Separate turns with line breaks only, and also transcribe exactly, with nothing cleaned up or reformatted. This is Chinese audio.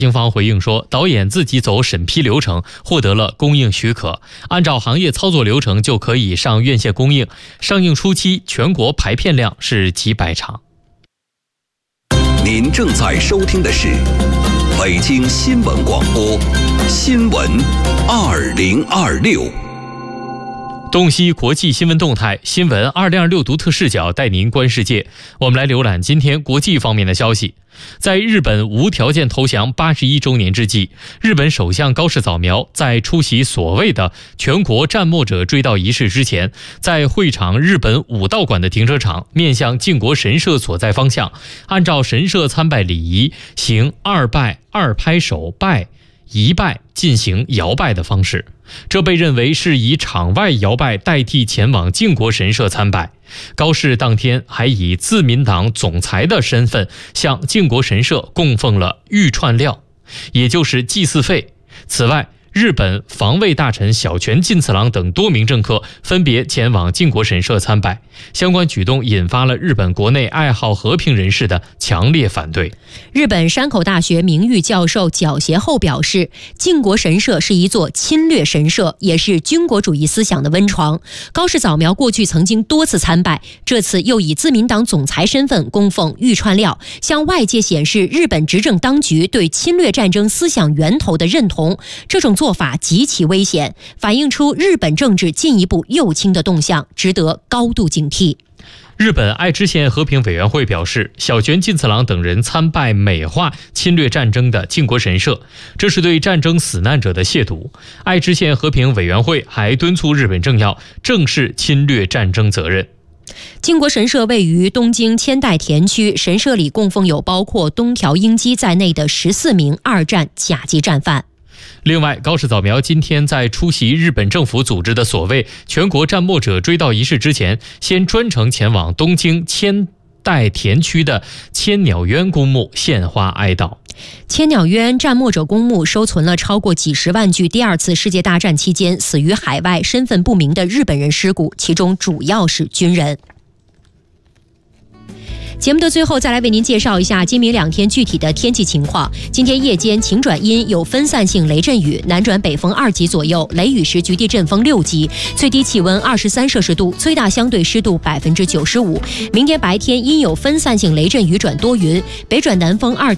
警方回应说，导演自己走审批流程，获得了公映许可，按照行业操作流程就可以上院线公映。上映初期，全国排片量是几百场。
您正在收听的是北京新闻广播新闻二零二六。
洞悉国际新闻动态，新闻二零二六独特视角带您观世界。我们来浏览今天国际方面的消息。在日本无条件投降八十一周年之际，日本首相高市早苗在出席所谓的全国战没者追悼仪式之前，在会场日本武道馆的停车场面向靖国神社所在方向，按照神社参拜礼仪行二拜二拍手拜一拜进行摇拜的方式，这被认为是以场外摇拜代替前往靖国神社参拜。高市当天还以自民党总裁的身份向靖国神社供奉了玉串料，也就是祭祀费。此外，日本防卫大臣小泉进次郎等多名政客分别前往靖国神社参拜，相关举动引发了日本国内爱好和平人士的强烈反对。
日本山口大学名誉教授角协厚表示，靖国神社是一座侵略神社，也是军国主义思想的温床。高市早苗过去曾经多次参拜，这次又以自民党总裁身份供奉玉串料，向外界显示日本执政当局对侵略战争思想源头的认同。这种做法极其危险，反映出日本政治进一步右倾的动向，值得高度警惕。
日本爱知县和平委员会表示，小泉进次郎等人参拜美化侵略战争的靖国神社，这是对战争死难者的亵渎。爱知县和平委员会还敦促日本政要正视侵略战争责任。
靖国神社位于东京千代田区，神社里供奉有包括东条英机在内的十四名二战甲级战犯。
另外，高市早苗今天在出席日本政府组织的所谓全国战没者追悼仪式之前，先专程前往东京千代田区的千鸟渊公墓献花哀悼。
千鸟渊战没者公墓收存了超过几十万具第二次世界大战期间死于海外身份不明的日本人尸骨，其中主要是军人。节目的最后，再来为您介绍一下今明两天具体的天气情况。今天夜间晴转阴，有分散性雷阵雨，南转北风二级左右，雷雨时局地阵风六级，最低气温二十三摄氏度，最大相对湿度百分之九十五。明天白天阴有分散性雷阵雨转多云，北转南风二